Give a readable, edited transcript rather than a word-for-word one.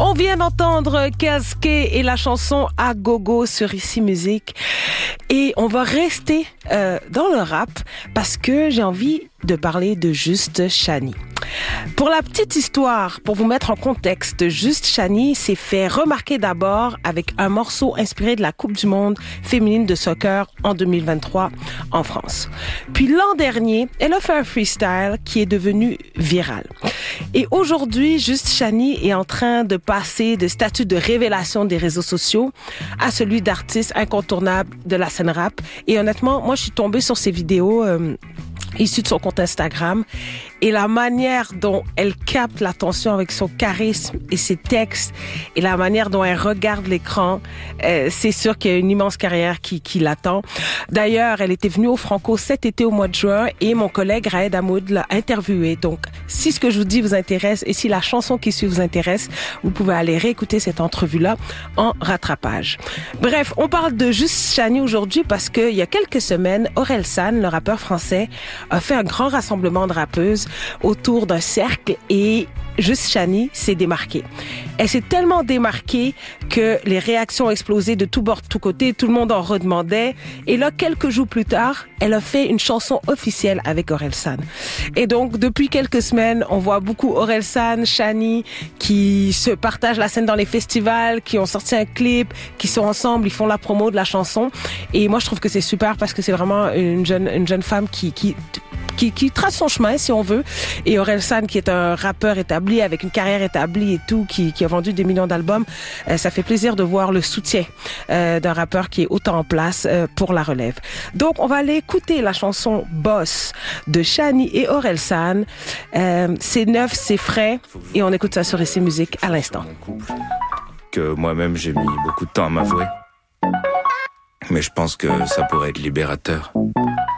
On vient d'entendre Casqué et la chanson À Gogo sur Ici Musique. Et on va rester dans le rap parce que j'ai envie de parler de Juste Chani. Pour la petite histoire, pour vous mettre en contexte, Juste Chani s'est fait remarquer d'abord avec un morceau inspiré de la Coupe du Monde féminine de soccer en 2023 en France. Puis l'an dernier, elle a fait un freestyle qui est devenu viral. Et aujourd'hui, Juste Chani est en train de passer de statut de révélation des réseaux sociaux à celui d'artiste incontournable de la scène rap. Et honnêtement, moi, je suis tombée sur ses vidéos issues de son compte Instagram et la manière dont elle capte l'attention avec son charisme et ses textes et la manière dont elle regarde l'écran, c'est sûr qu'il y a une immense carrière qui l'attend. D'ailleurs, elle était venue au Franco cet été au mois de juin et mon collègue Raed Hamoud l'a interviewée. Donc, si ce que je vous dis vous intéresse et si la chanson qui suit vous intéresse, vous pouvez aller réécouter cette entrevue-là en rattrapage. Bref, on parle de Juste Chani aujourd'hui parce qu'il y a quelques semaines, Orelsan, le rappeur français, a fait un grand rassemblement de rappeuses autour d'un cercle et Juste Chani s'est démarquée. Elle s'est tellement démarquée que les réactions ont explosé de tous bords, de tous côtés, tout le monde en redemandait. Et là, quelques jours plus tard, elle a fait une chanson officielle avec Orelsan. Et donc, depuis quelques semaines, on voit beaucoup Orelsan, Chani, qui se partagent la scène dans les festivals, qui ont sorti un clip, qui sont ensemble, ils font la promo de la chanson. Et moi, je trouve que c'est super parce que c'est vraiment une jeune femme qui trace son chemin, si on veut. Et Orelsan, qui est un rappeur établi, avec une carrière établie et tout, qui a vendu des millions d'albums, ça fait plaisir de voir le soutien d'un rappeur qui est autant en place pour la relève. Donc, on va aller écouter la chanson Boss de Chani et Orelsan. C'est neuf, c'est frais, et on écoute ça sur Ici Musique à l'instant. Que moi-même, j'ai mis beaucoup de temps à m'avouer. Mais je pense que ça pourrait être libérateur.